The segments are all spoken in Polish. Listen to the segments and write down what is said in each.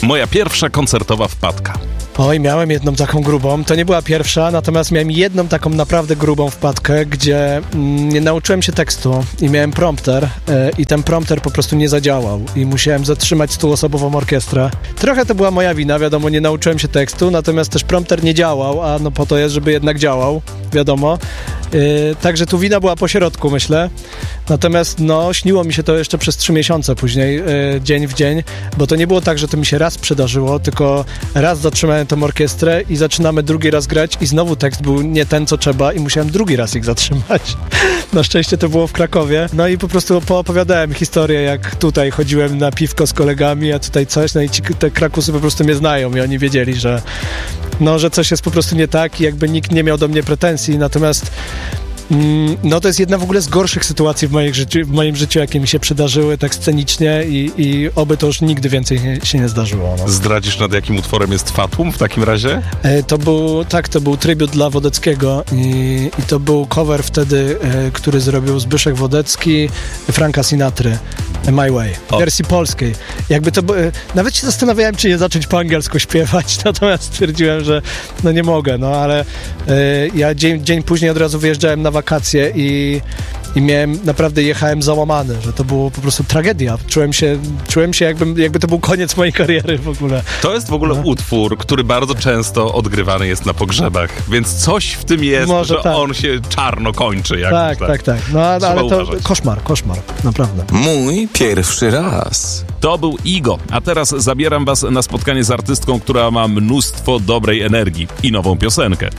Moja pierwsza koncertowa wpadka. Oj, miałem jedną taką grubą. To nie była pierwsza, natomiast miałem jedną taką naprawdę grubą wpadkę, gdzie nie nauczyłem się tekstu i miałem prompter i ten prompter po prostu nie zadziałał i musiałem zatrzymać 100-osobową orkiestrę. Trochę to była moja wina, wiadomo, nie nauczyłem się tekstu, natomiast też prompter nie działał, a no po to jest, żeby jednak działał, wiadomo. Także tu wina była po środku, myślę. Natomiast no, śniło mi się to jeszcze przez 3 miesiące później, dzień w dzień, bo to nie było tak, że to mi się raz przydarzyło, tylko raz zatrzymałem tą orkiestrę i zaczynamy drugi raz grać i znowu tekst był nie ten, co trzeba i musiałem drugi raz ich zatrzymać. Na szczęście to było w Krakowie. No i po prostu poopowiadałem historię, jak tutaj chodziłem na piwko z kolegami, a tutaj coś, no i te Krakusy po prostu mnie znają i oni wiedzieli, że coś jest po prostu nie tak i jakby nikt nie miał do mnie pretensji, natomiast no to jest jedna w ogóle z gorszych sytuacji w moim życiu, jakie mi się przydarzyły tak scenicznie i oby to już nigdy więcej się nie zdarzyło. No. Zdradzisz, nad jakim utworem jest Fatum w takim razie? To był tribut dla Wodeckiego i to był cover wtedy, który zrobił Zbyszek Wodecki, Franka Sinatry, My Way, w wersji polskiej. Jakby to nawet się zastanawiałem, czy nie zacząć po angielsku śpiewać, natomiast stwierdziłem, że no nie mogę, no ale ja dzień później od razu wyjeżdżałem na wakacje i naprawdę jechałem załamany, że to było po prostu tragedia. Czułem się jakby to był koniec mojej kariery w ogóle. To jest w ogóle utwór, który bardzo często odgrywany jest na pogrzebach, więc coś w tym jest, może że tak. On się czarno kończy. Tak. No ale to uważać. Koszmar, naprawdę. Mój pierwszy raz. To był Igo, a teraz zabieram was na spotkanie z artystką, która ma mnóstwo dobrej energii i nową piosenkę.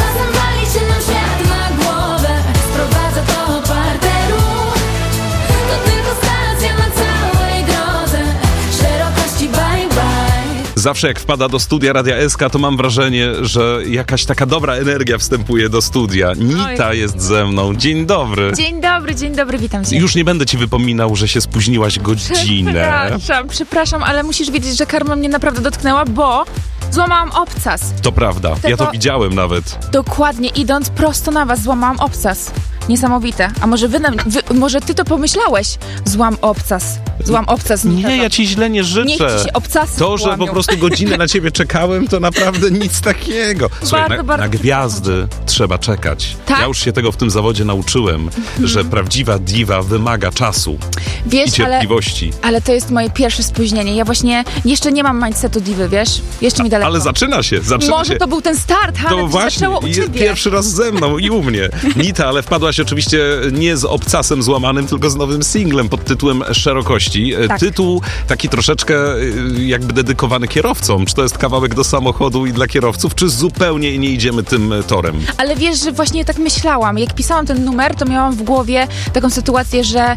Zawsze jak wpada do studia Radia SK, to mam wrażenie, że jakaś taka dobra energia wstępuje do studia. Nita jest ze mną. Dzień dobry. Dzień dobry, witam cię. Już nie będę ci wypominał, że się spóźniłaś godzinę. Przepraszam, ale musisz wiedzieć, że karma mnie naprawdę dotknęła, bo złamałam obcas. To prawda, ja to widziałem nawet. Dokładnie, idąc prosto na was, złamałam obcas. Niesamowite. A może ty to pomyślałeś? Złam obcas. Nie, ja ci źle nie życzę. Niech ci się obcasy to, że po prostu godzinę na ciebie czekałem, to naprawdę nic takiego. Słuchaj, na gwiazdy trzeba czekać. Tak? Ja już się tego w tym zawodzie nauczyłem, że prawdziwa diwa wymaga czasu i cierpliwości. Ale to jest moje pierwsze spóźnienie. Ja właśnie jeszcze nie mam mindsetu diwy, wiesz? Jeszcze mi daleko. Ale zaczyna się. Może to był ten start, to właśnie zaczęło u ciebie. Pierwszy raz ze mną i u mnie. Nita, ale wpadłaś oczywiście nie z obcasem złamanym, tylko z nowym singlem pod tytułem Szerokości. Tak. Tytuł taki troszeczkę jakby dedykowany kierowcom. Czy to jest kawałek do samochodu i dla kierowców, czy zupełnie nie idziemy tym torem? Ale wiesz, że właśnie tak myślałam. Jak pisałam ten numer, to miałam w głowie taką sytuację, że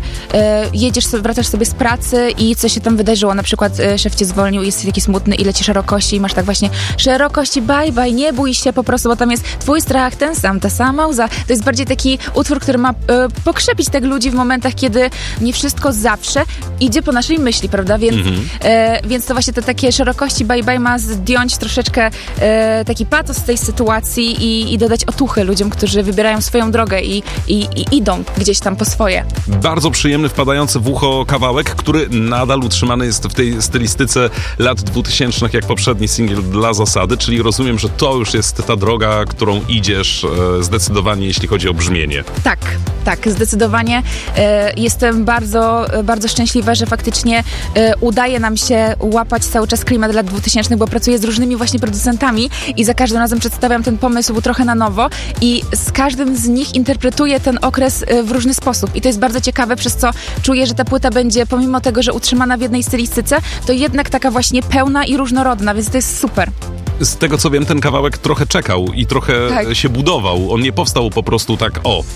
wracasz sobie z pracy i coś się tam wydarzyło. Na przykład szef cię zwolnił, jesteś taki smutny i leci szerokości i masz tak właśnie szerokości, bye, nie bój się po prostu, bo tam jest twój strach, ta sama łza. To jest bardziej taki utwór, który ma pokrzepić tak ludzi w momentach, kiedy nie wszystko zawsze idzie po naszej myśli, prawda? Więc to właśnie te takie szerokości bye ma zdjąć troszeczkę taki patos z tej sytuacji i dodać otuchy ludziom, którzy wybierają swoją drogę i idą gdzieś tam po swoje. Bardzo przyjemny, wpadający w ucho kawałek, który nadal utrzymany jest w tej stylistyce lat 2000, jak poprzedni singiel Dla Zasady, czyli rozumiem, że to już jest ta droga, którą idziesz zdecydowanie, jeśli chodzi o brzmienie. Tak, zdecydowanie. Jestem bardzo, bardzo szczęśliwa, że faktycznie udaje nam się łapać cały czas klimat lat 2000, bo pracuję z różnymi właśnie producentami i za każdym razem przedstawiam ten pomysł trochę na nowo i z każdym z nich interpretuję ten okres w różny sposób. I to jest bardzo ciekawe, przez co czuję, że ta płyta będzie, pomimo tego, że utrzymana w jednej stylistyce, to jednak taka właśnie pełna i różnorodna, więc to jest super. Z tego co wiem, ten kawałek trochę czekał i trochę się budował. On nie powstał po prostu tak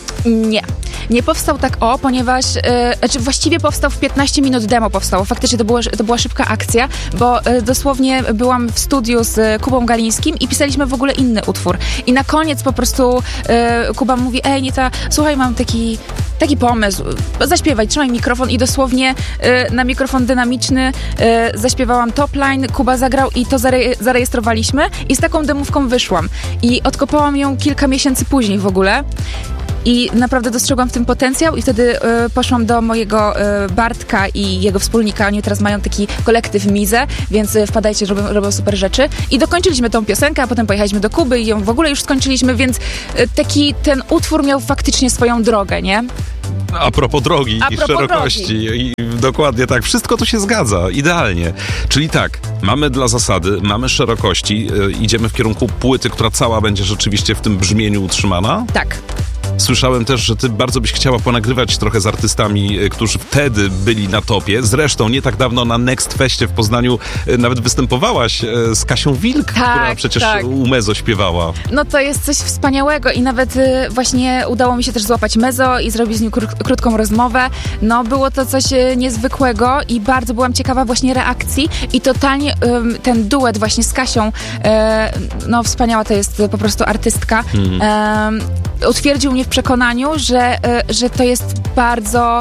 Nie powstał tak ponieważ właściwie powstał w 15 minut demo powstało. Faktycznie to była szybka akcja, bo dosłownie byłam w studiu z Kubą Galińskim i pisaliśmy w ogóle inny utwór. I na koniec po prostu Kuba mówi: ej Nita, słuchaj, mam taki pomysł, zaśpiewaj, trzymaj mikrofon i dosłownie na mikrofon dynamiczny zaśpiewałam top line, Kuba zagrał i to zarejestrowaliśmy i z taką demówką wyszłam. I odkopałam ją kilka miesięcy później w ogóle. i naprawdę dostrzegłam w tym potencjał i wtedy poszłam do mojego Bartka i jego wspólnika. Oni teraz mają taki kolektyw Mizę, więc wpadajcie, robią super rzeczy. I dokończyliśmy tą piosenkę, a potem pojechaliśmy do Kuby i ją w ogóle już skończyliśmy, więc ten utwór miał faktycznie swoją drogę, nie? A propos drogi i szerokości. I dokładnie tak. Wszystko tu się zgadza. Idealnie. Czyli tak, mamy dla zasady, mamy szerokości. Idziemy w kierunku płyty, która cała będzie rzeczywiście w tym brzmieniu utrzymana. Tak. Słyszałem też, że ty bardzo byś chciała ponagrywać trochę z artystami, którzy wtedy byli na topie. Zresztą nie tak dawno na Next Feście w Poznaniu nawet występowałaś z Kasią Wilk, która przecież u Mezo śpiewała. No to jest coś wspaniałego i nawet właśnie udało mi się też złapać Mezo i zrobić z nim krótką rozmowę. No było to coś niezwykłego i bardzo byłam ciekawa właśnie reakcji i totalnie ten duet właśnie z Kasią, no wspaniała to jest po prostu artystka. Utwierdził mnie w przekonaniu, że to jest bardzo,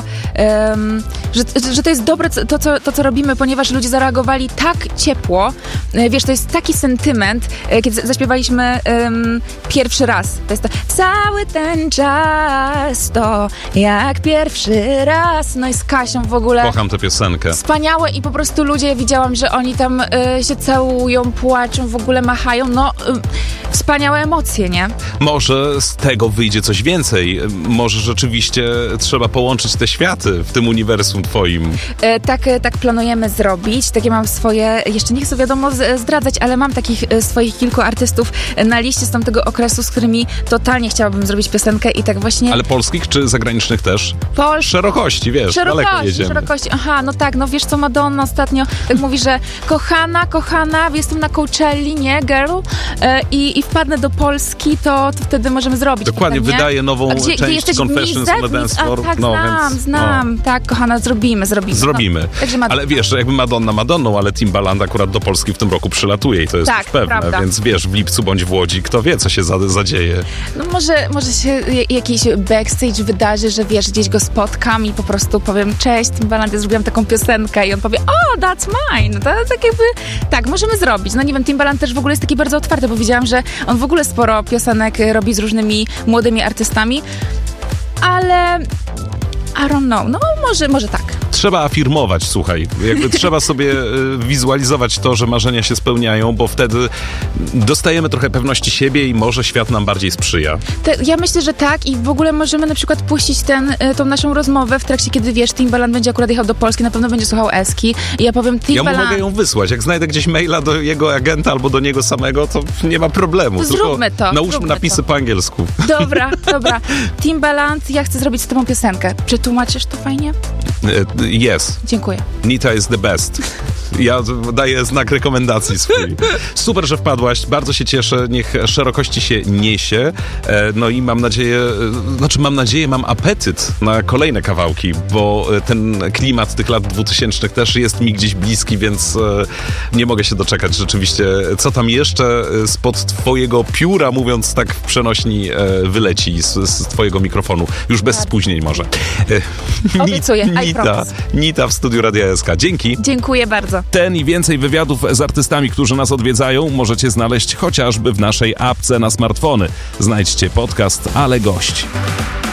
że to jest dobre to, co robimy, ponieważ ludzie zareagowali tak ciepło. Wiesz, to jest taki sentyment, kiedy zaśpiewaliśmy pierwszy raz. To jest to, cały ten czas to jak pierwszy raz. No i z Kasią w ogóle. Kocham tę piosenkę. Wspaniałe i po prostu ludzie, widziałam, że oni tam się całują, płaczą, w ogóle machają. No, wspaniałe emocje, nie? Może z tego wyjdzie coś więcej. Może rzeczywiście trzeba połączyć te światy w tym uniwersum twoim. Tak planujemy zrobić. Takie mam swoje, jeszcze nie chcę wiadomo zdradzać, ale mam takich swoich kilku artystów na liście z tamtego okresu, z którymi totalnie chciałabym zrobić piosenkę i tak właśnie... Ale polskich czy zagranicznych też? Szerokości, wiesz, daleko jedziemy. Szerokości, aha, no tak, no wiesz co, Madonna ostatnio tak mówi, że kochana, jestem na Coachelli, nie, girl, i wpadnę do Polski, to wtedy możemy zrobić. Dokładnie, potem, wydaje nową część Confessions on a Dance Floor. Tak, no, znam, tak, kochana, zrobimy. No. Także ale wiesz, jakby Madonną, ale Timbaland akurat do Polski w tym roku przylatuje i to jest już pewne, prawda. Więc wiesz, w lipcu bądź w Łodzi, kto wie, co się zadzieje. No może się jakiś backstage wydarzy, że wiesz, gdzieś go spotkam i po prostu powiem, cześć Timbaland, ja zrobiłam taką piosenkę i on powie, that's mine. To tak jakby, tak, możemy zrobić. No nie wiem, Timbaland też w ogóle jest taki bardzo otwarty, bo widziałam, że on w ogóle sporo piosenek robi z różnymi młodymi artystami, ale I don't know, no może tak. Trzeba afirmować, słuchaj. Jakby trzeba sobie wizualizować to, że marzenia się spełniają, bo wtedy dostajemy trochę pewności siebie i może świat nam bardziej sprzyja. Ja myślę, że tak i w ogóle możemy na przykład puścić tą naszą rozmowę w trakcie, kiedy wiesz, Timbaland będzie akurat jechał do Polski, na pewno będzie słuchał Eski i ja powiem Timbaland... Ja mu mogę ją wysłać. Jak znajdę gdzieś maila do jego agenta albo do niego samego, to nie ma problemu. To zróbmy to. Nałóżmy napisy po angielsku. Dobra. Timbaland, ja chcę zrobić z tobą piosenkę. Przetłumaczysz to fajnie? Yes. Dziękuję. Nita is the best. Ja daję znak rekomendacji swój. Super, że wpadłaś. Bardzo się cieszę. Niech szerokości się niesie. No i mam nadzieję, mam apetyt na kolejne kawałki, bo ten klimat tych lat 2000 też jest mi gdzieś bliski, więc nie mogę się doczekać rzeczywiście, co tam jeszcze spod twojego pióra, mówiąc tak w przenośni, wyleci z twojego mikrofonu. Już bez spóźnień może. Obiecuję, Nita w studiu Radia SK. Dzięki. Dziękuję bardzo. Ten i więcej wywiadów z artystami, którzy nas odwiedzają, możecie znaleźć chociażby w naszej apce na smartfony. Znajdźcie podcast Ale Gość.